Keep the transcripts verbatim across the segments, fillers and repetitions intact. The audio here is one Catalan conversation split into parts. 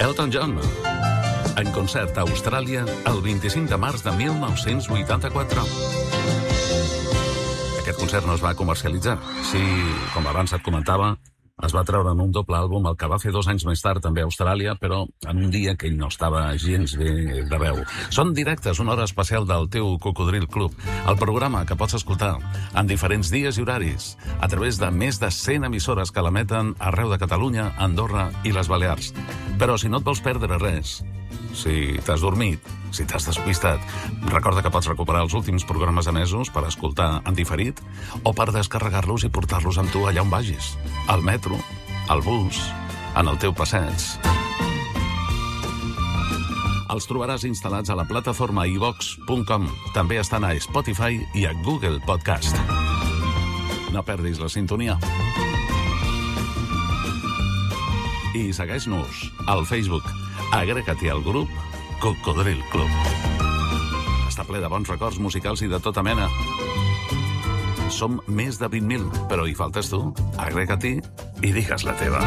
Elton John, en concert a Austràlia el vint-i-cinc de març de mil nou-cents vuitanta-quatre. Aquest concert no es va comercialitzar. Sí, com abans et comentava, es va treure en un doble àlbum, el que va fer dos anys més tard també a Austràlia, però en un dia que ell no estava gens bé de veu. Són directes, una hora especial del teu Cocodril Club, el programa que pots escoltar en diferents dies i horaris, a través de més de cent emissores que l'emeten arreu de Catalunya, Andorra i les Balears. Però si no et vols perdre res, si t'has dormit, si t'has despistat, recorda que pots recuperar els últims programes emesos per escoltar en diferit o per descarregar-los i portar-los amb tu allà on vagis, al metro, al bus, en el teu passeig. Els trobaràs instal·lats a la plataforma i vox punt com. També estan a Spotify i a Google Podcast. No perdis la sintonia. I segueix-nos al Facebook. Agrega-t'hi al grup Cocodril Club. Està ple de bons records musicals i de tota mena. Som més de vint mil, però hi faltes tu. Agrega-t'hi i digues la teva.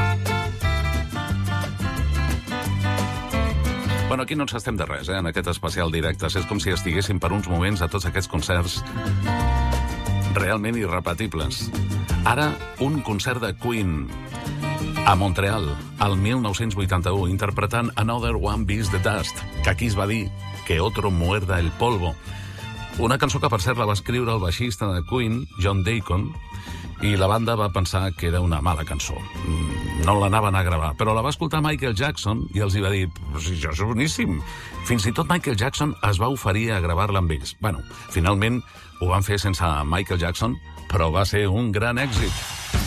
Bueno, aquí no ens estem de res, eh, en aquest especial directe. És com si estiguéssim per uns moments a tots aquests concerts realment irrepetibles. Ara, un concert de Queen a Montreal, al mil nou-cents vuitanta-u, interpretant Another One Bites the Dust, que aquí es va dir que otro muerda el polvo. Una cançó que, per cert, la va escriure el baixista de Queen, John Deacon, i la banda va pensar que era una mala cançó. No l'anaven a gravar, però la va escoltar Michael Jackson i els hi va dir, si això és boníssim. Fins i tot Michael Jackson es va oferir a gravar-la amb ells. Bueno, finalment ho van fer sense Michael Jackson, però va ser un gran èxit.